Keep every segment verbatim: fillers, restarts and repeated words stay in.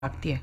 वागतेय.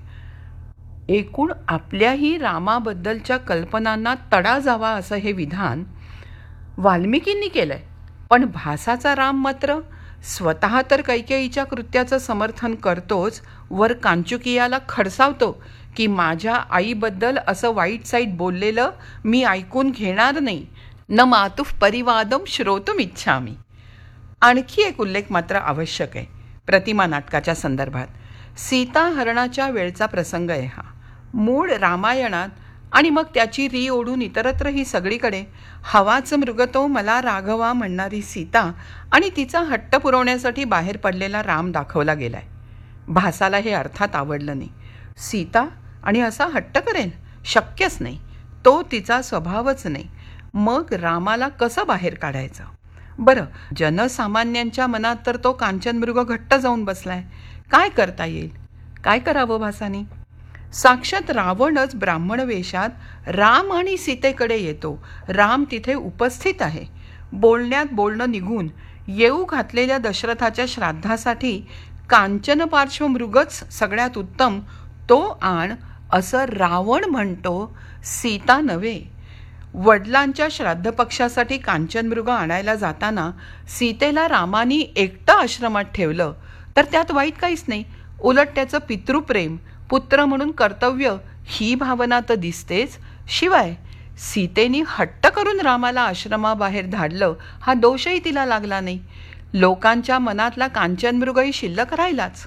एकूण आपल्याही रामाबद्दलच्या कल्पनांना तडा जावा असं हे विधान वाल्मिकींनी केलंय. पण भासाचा राम मात्र स्वतः तर कैकेयीच्या कृत्याचं समर्थन करतोच, वर कांचुकियाला खडसावतो की माझ्या आईबद्दल असं वाईट साईट बोललेलं मी ऐकून घेणार नाही. न मातुः परिवादम श्रोतुम इच्छामी. आणखी एक उल्लेख मात्र आवश्यक आहे प्रतिमा नाटकाच्या संदर्भात. सीताहरणाच्या वेळचा प्रसंग आहे हा. मूळ रामायणात आणि मग त्याची री ओढून इतरत्रही सगळीकडे हवाच मृग तो मला राघवा म्हणणारी सीता आणि तिचा हट्ट पुरवण्यासाठी बाहेर पडलेला राम दाखवला गेलाय. भासाला हे अर्थात आवडलं नाही. सीता आणि असा हट्ट करेल? शक्यच नाही. तो तिचा स्वभावच नाही. मग रामाला कसं बाहेर काढायचं? बरं, जनसामान्यांच्या मनात तर तो कांचनमृग घट्ट जाऊन बसलाय. काय करता येईल? काय करावं भासानी? साक्षात रावणच ब्राह्मण वेशात राम आणि सीतेकडे येतो. राम तिथे उपस्थित आहे. बोलण्यात बोलणं निघून येऊ घातलेल्या दशरथाच्या श्राद्धासाठी कांचन पार्श्व मृगच सगळ्यात उत्तम, तो आण असं रावण म्हणतो, सीता नव्हे. वडिलांच्या श्राद्ध पक्षासाठी कांचनमृग आणायला जाताना सीतेला रामानी एकटं आश्रमात ठेवलं तर त्यात वाईट काहीच नाही. उलट त्याचं पितृप्रेम, पुत्र म्हणून कर्तव्य ही भावना तर दिसतेच. शिवाय सीतेनी हट्ट करून रामाला आश्रमाबाहेर धाडलं हा दोषही तिला लागला नाही. लोकांच्या मनातला कांचनमृगही शिल्लक राहिलाच.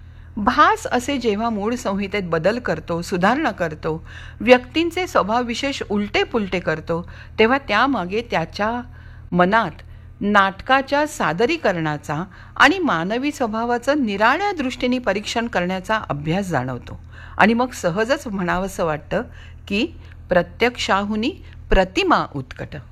भास असे जेव्हा मूळ संहितेत बदल करतो, सुधारणा करतो, व्यक्तींचे स्वभाव विशेष उलटे पुलटे करतो, तेव्हा त्यामागे त्याच्या मनात नाटकाच्या सादरीकरणाचा आणि मानवी स्वभावाचं निराळ्या दृष्टीने परीक्षण करण्याचा अभ्यास जाणवतो. आणि मग सहजच म्हणावंसं वाटतं की प्रत्यक्षाहुनी प्रतिमा उत्कट.